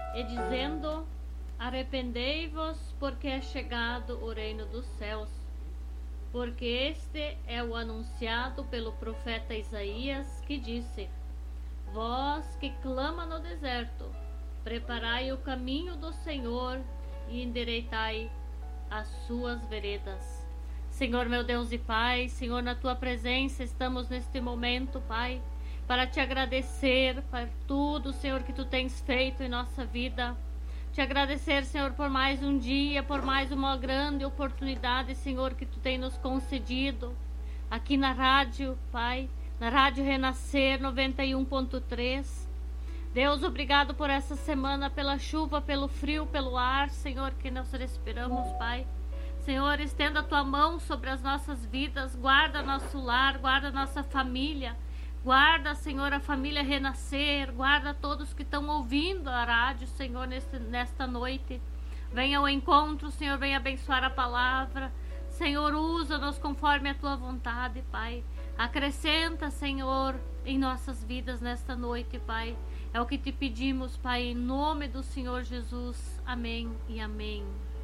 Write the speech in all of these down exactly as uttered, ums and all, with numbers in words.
e dizendo: arrependei-vos, porque é chegado o reino dos céus. Porque este é o anunciado pelo profeta Isaías, que disse: vós que clama no deserto, preparai o caminho do Senhor e endireitai as suas veredas. Senhor, meu Deus e Pai, Senhor, na tua presença estamos neste momento, Pai, para te agradecer por tudo, Senhor, que tu tens feito em nossa vida. Te agradecer, Senhor, por mais um dia, por mais uma grande oportunidade, Senhor, que tu tens nos concedido aqui na rádio, Pai, na Rádio Renascer noventa e um ponto três. Deus, obrigado por essa semana, pela chuva, pelo frio, pelo ar, Senhor, que nós respiramos, Pai. Senhor, estenda a tua mão sobre as nossas vidas, guarda nosso lar, guarda nossa família. Guarda, Senhor, a família Renascer, guarda todos que estão ouvindo a rádio, Senhor, neste, nesta noite. Venha ao encontro, Senhor, venha abençoar a palavra. Senhor, usa-nos conforme a tua vontade, Pai. Acrescenta, Senhor, em nossas vidas nesta noite, Pai. É o que te pedimos, Pai, em nome do Senhor Jesus. Amém e amém.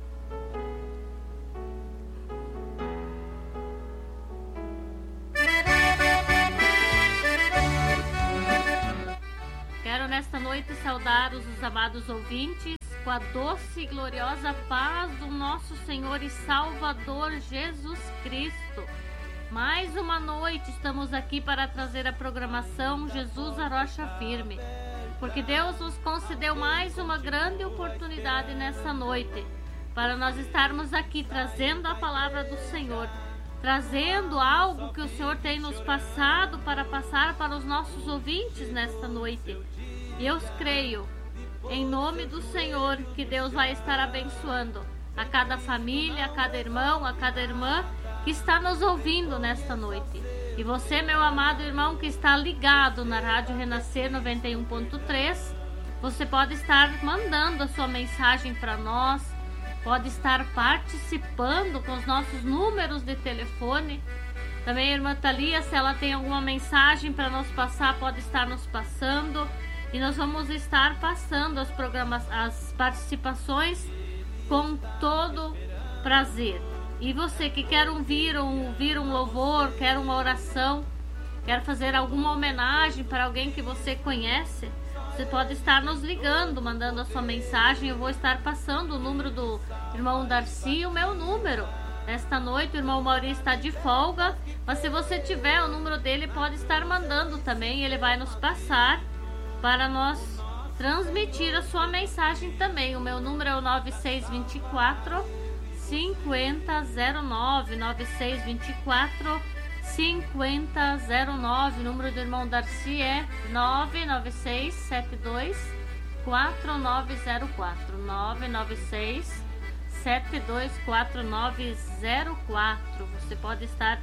Quero nesta noite saudar os amados ouvintes com a doce e gloriosa paz do nosso Senhor e Salvador Jesus Cristo. Mais uma noite estamos aqui para trazer a programação Jesus a Rocha Firme, porque Deus nos concedeu mais uma grande oportunidade nessa noite para nós estarmos aqui trazendo a palavra do Senhor, trazendo algo que o Senhor tem nos passado para passar para os nossos ouvintes nesta noite. E eu creio, em nome do Senhor, que Deus vai estar abençoando a cada família, a cada irmão, a cada irmã que está nos ouvindo nesta noite. E você, meu amado irmão, que está ligado na Rádio Renascer noventa e um ponto três, você pode estar mandando a sua mensagem para nós, pode estar participando com os nossos números de telefone. Também a irmã Thalia, se ela tem alguma mensagem para nos passar, pode estar nos passando. E nós vamos estar passando as, programas, as participações com todo prazer. E você que quer ouvir um, ouvir um louvor, quer uma oração, quer fazer alguma homenagem para alguém que você conhece, você pode estar nos ligando, mandando a sua mensagem. Eu vou estar passando o número do irmão Darcy e o meu número. Esta noite o irmão Maurício está de folga, mas se você tiver o número dele, pode estar mandando também. Ele vai nos passar para nós transmitir a sua mensagem também. O meu número é o nove seis dois quatro, cinco zero zero nove, nove seis dois quatro, cinco zero zero nove. O número do irmão Darcy é nove nove seis sete dois quatro nove zero quatro, nove nove seis sete dois quatro nove zero quatro. Você pode estar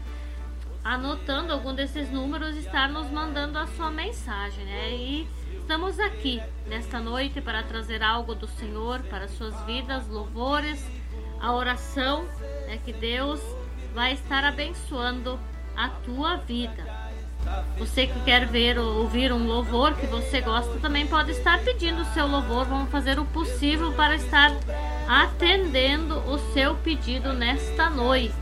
anotando algum desses números e estar nos mandando a sua mensagem, né? E estamos aqui nesta noite para trazer algo do Senhor para as suas vidas, louvores, a oração, é que Deus vai estar abençoando a tua vida. Você que quer ver ou ouvir um louvor que você gosta, também pode estar pedindo o seu louvor. Vamos fazer o possível para estar atendendo o seu pedido nesta noite.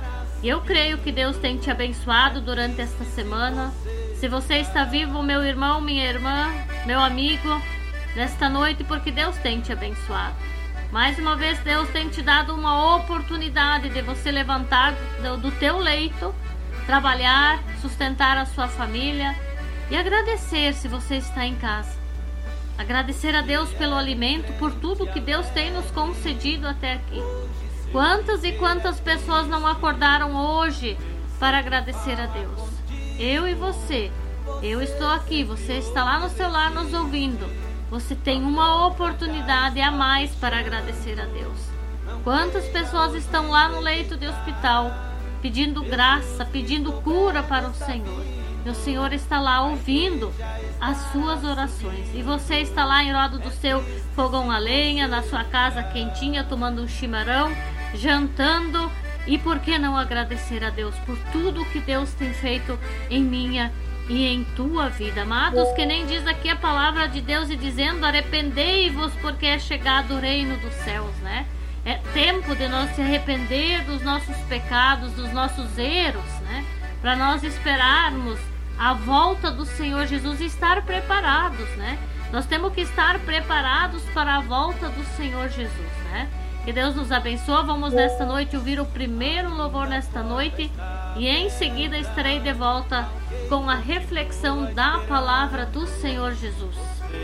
E eu creio que Deus tem te abençoado durante esta semana. Se você está vivo, meu irmão, minha irmã, meu amigo, nesta noite, porque Deus tem te abençoado. Mais uma vez, Deus tem te dado uma oportunidade de você levantar do, do teu leito, trabalhar, sustentar a sua família e agradecer se você está em casa. Agradecer a Deus pelo alimento, por tudo que Deus tem nos concedido até aqui. Quantas e quantas pessoas não acordaram hoje para agradecer a Deus? Eu e você. Eu estou aqui, você está lá no seu lar nos ouvindo. Você tem uma oportunidade a mais para agradecer a Deus. Quantas pessoas estão lá no leito de hospital pedindo graça, pedindo cura para o Senhor. E o Senhor está lá ouvindo as suas orações. E você está lá em roda do seu fogão a lenha, na sua casa quentinha, tomando um chimarrão, jantando. E por que não agradecer a Deus por tudo que Deus tem feito em minha e em tua vida. Amados, que nem diz aqui a palavra de Deus e dizendo: arrependei-vos porque é chegado o reino dos céus, né? É tempo de nós se arrepender dos nossos pecados, dos nossos erros, né? Para nós esperarmos a volta do Senhor Jesus e estar preparados, né? Nós temos que estar preparados para a volta do Senhor Jesus, né? Que Deus nos abençoe. Vamos nesta noite ouvir o primeiro louvor nesta noite e em seguida estarei de volta com a reflexão da palavra do Senhor Jesus.